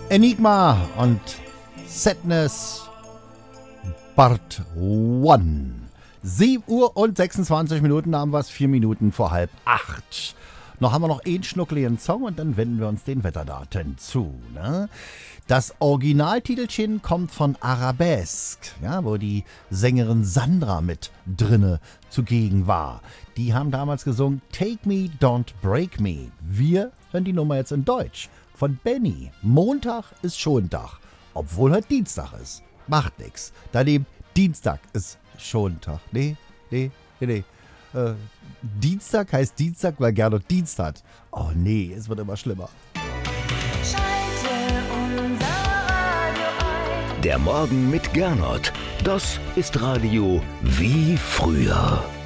Enigma und Sadness Part 1. 7 Uhr und 26 Minuten haben wir es, 4 Minuten vor 7:30. Noch haben wir noch einen schnuckeligen Song und dann wenden wir uns den Wetterdaten zu. Ne? Das Originaltitelchen kommt von Arabesque, ja, wo die Sängerin Sandra mit drinne zugegen war. Die haben damals gesungen Take Me, Don't Break Me. Wir hören die Nummer jetzt in Deutsch von Benny. Montag ist Schontag, obwohl heute Dienstag ist. Macht nix. Daneben Dienstag ist Schontag. Nee. Dienstag heißt Dienstag, weil Gernot Dienst hat. Oh nee, es wird immer schlimmer. Schalte unser Radio ein. Der Morgen mit Gernot. Das ist Radio wie früher.